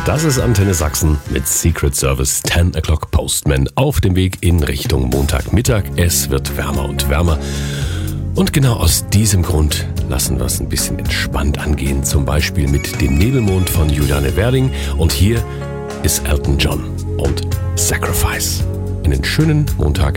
Das ist Antenne Sachsen mit Secret Service 10 O'Clock Postman auf dem Weg in Richtung Montagmittag. Es wird wärmer und wärmer. Und genau aus diesem Grund lassen wir es ein bisschen entspannt angehen. Zum Beispiel mit dem Nebelmond von Juliane Werding. Und hier ist Elton John und Sacrifice. Einen schönen Montag.